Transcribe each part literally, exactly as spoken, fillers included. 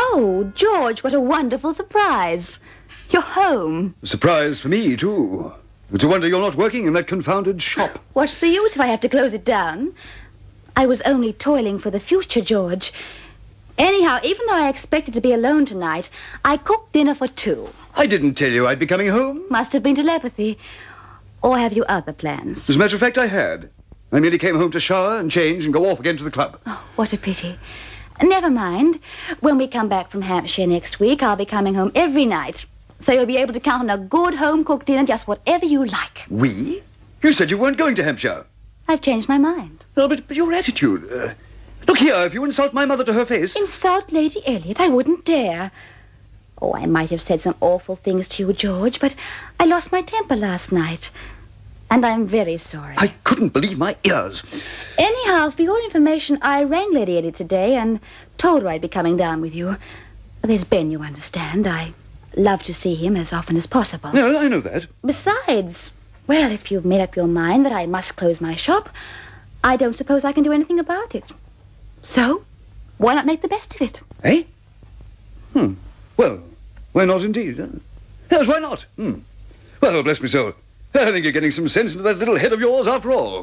Oh, George, what a wonderful surprise. You're home. A surprise for me, too. It's a wonder you're not working in that confounded shop. What's the use if I have to close it down? I was only toiling for the future, George. Anyhow, even though I expected to be alone tonight, I cooked dinner for two. I didn't tell you I'd be coming home. Must have been telepathy. Or have you other plans? As a matter of fact, I had. I merely came home to shower and change and go off again to the club. Oh, what a pity. Never mind. When we come back from Hampshire next week, I'll be coming home every night. So you'll be able to count on a good home-cooked dinner, just whatever you like. We? You said you weren't going to Hampshire. I've changed my mind. No, but, but your attitude... Uh, look here, if you insult my mother to her face... Insult Lady Elliot? I wouldn't dare. Oh, I might have said some awful things to you, George, but I lost my temper last night. And I'm very sorry. I couldn't believe my ears. Anyhow, for your information, I rang Lady Elliot today and told her I'd be coming down with you. There's Ben, you understand. I love to see him as often as possible. No, I know that. Besides, well, if you've made up your mind that I must close my shop, I don't suppose I can do anything about it. So, why not make the best of it? Eh? Hmm. Well, why not indeed? Huh? Yes, why not? Hmm. Well, bless me soul. I think you're getting some sense into that little head of yours after all.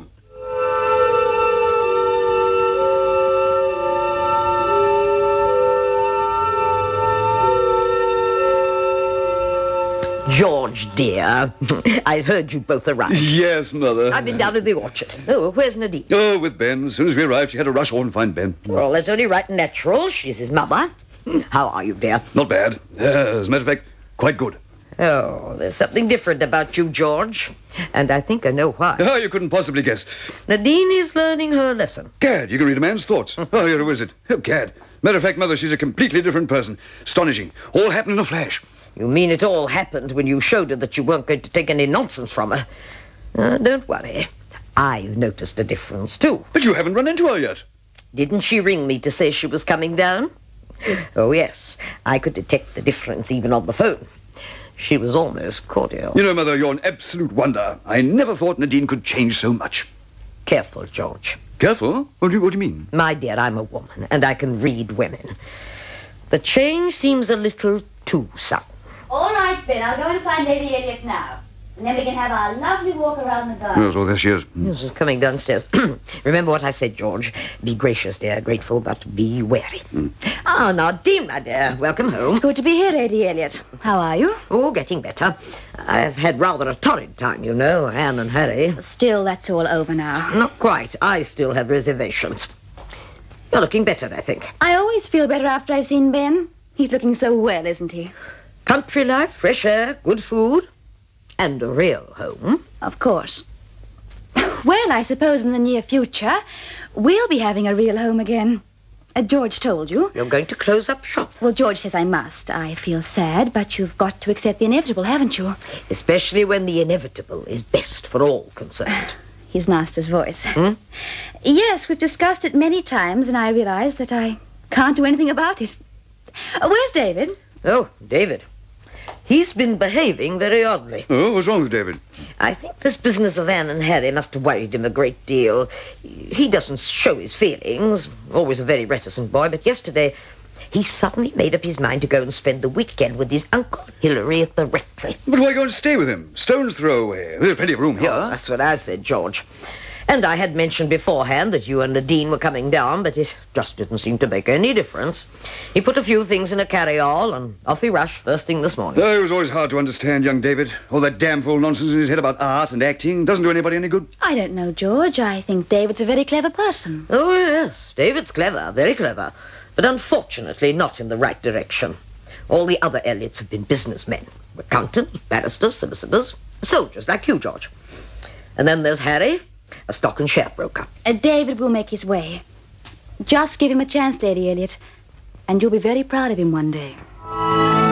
George, dear, I heard you both arrived. Yes, Mother. I've been down to the orchard. Oh, where's Nadine? Oh, with Ben. As soon as we arrived, she had to rush on and find Ben. Well, that's only right and natural. She's his mother. How are you, dear? Not bad. Uh, as a matter of fact, quite good. Oh, there's something different about you, George. And I think I know why. Oh, you couldn't possibly guess. Nadine is learning her lesson. Gad, you can read a man's thoughts. Oh, you're a wizard. Oh, Gad. Matter of fact, Mother, she's a completely different person. Astonishing. All happened in a flash. You mean it all happened when you showed her that you weren't going to take any nonsense from her? Uh, don't worry. I've noticed a difference, too. But you haven't run into her yet. Didn't she ring me to say she was coming down? Oh, yes. I could detect the difference even on the phone. She was almost cordial. You know, Mother, you're an absolute wonder. I never thought Nadine could change so much. Careful, George. Careful? What do you, what do you mean? My dear, I'm a woman, and I can read women. The change seems a little too sudden. All right, Ben, I'll go and find Lady Elliot now. And then we can have our lovely walk around the garden. Yes, well, there she is. Yes, she's coming downstairs. Remember what I said, George. Be gracious, dear, grateful, but be wary. Mm. Ah, Nadine, my dear, welcome home. It's good to be here, Lady Elliot. How are you? Oh, getting better. I've had rather a torrid time, you know, Anne and Harry. Still, that's all over now. Not quite. I still have reservations. You're looking better, I think. I always feel better after I've seen Ben. He's looking so well, isn't he? Country life, fresh air, good food, and a real home. Of course. Well, I suppose in the near future, we'll be having a real home again. Uh, George told you. You're going to close up shop. Well, George says I must. I feel sad, but you've got to accept the inevitable, haven't you? Especially when the inevitable is best for all concerned. His master's voice. Hmm? Yes, we've discussed it many times, and I realize that I can't do anything about it. Uh, where's David? Oh, David. He's been behaving very oddly. Oh, what's wrong with David? I think this business of Anne and Harry must have worried him a great deal. He doesn't show his feelings, always a very reticent boy, but yesterday he suddenly made up his mind to go and spend the weekend with his Uncle Hilary at the rectory. But why go and stay with him? Stone's throw away. There's plenty of room here. Oh, that's what I said, George. And I had mentioned beforehand that you and Nadine were coming down, but it just didn't seem to make any difference. He put a few things in a carry-all, and off he rushed first thing this morning. Oh, it was always hard to understand, young David. All that damn fool nonsense in his head about art and acting doesn't do anybody any good. I don't know, George. I think David's a very clever person. Oh, yes. David's clever, very clever. But unfortunately not in the right direction. All the other Elliots have been businessmen. Accountants, barristers, solicitors, soldiers like you, George. And then there's Harry, a stock and share broker. Uh, David will make his way. Just give him a chance, Lady Elliot, and you'll be very proud of him one day.